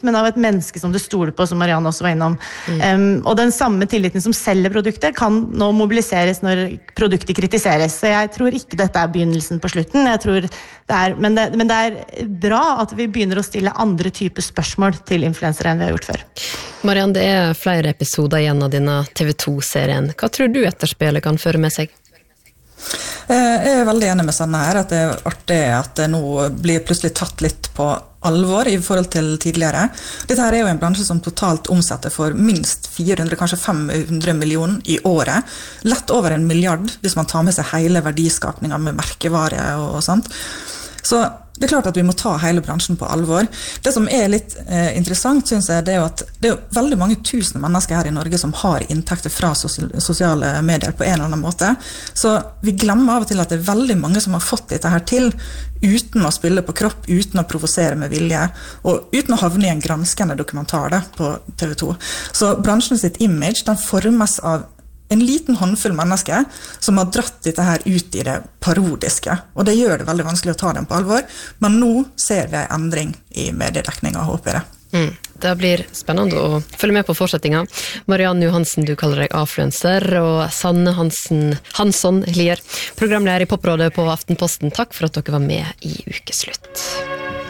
men av et menneske som du stoler på, som Marianne også var innom. Og den samme tilliten som selger produktet kan nå mobiliseres når produktet kritiseres. Så jeg tror ikke dette begynnelsen på slutten. Jeg tror men det bra at vi begynner å stille andre typer spørsmål til influensere enn vi har gjort før. Marianne, det flere episoder igjen av denne TV2-serien. Hva tror du etterspillet kan føre med seg? Jeg veldig enig med Sanne her, at det artig at det nå blir plutselig tatt litt på alvor I forhold til tidligere. Dette her jo en bransje som totalt omsetter for minst 400, kanskje 500 millioner I året. Lett over 1 milliard hvis man tar med seg hele verdiskapningen med merkevare og sånt. Så det klart at vi må ta hele bransjen på alvor. Det som litt interessant, synes jeg, det jo at det jo veldig mange tusen mennesker her I Norge som har inntekter fra sosiale medier på en eller annen måte. Så vi glemmer av og til at det veldig mange som har fått dette her til uten å spille på kropp, uten å provosere med vilje, og uten å havne I en granskende dokumentar på TV2. Så bransjen sitt image, den formes av en liten håndfull mennesker som har dratt dette her ut I det parodiske, og det gjør det veldig vanskelig å ta dem på alvor, men nå ser vi en endring I mediedekningen, håper jeg. Det blir spennende å følge med på fortsettinga. Marianne Johansen, du kaller deg affluencer, og Sanne Hansson Lier, programleder I Poprådet på Aftenposten. Takk for at dere var med I Ukeslutt.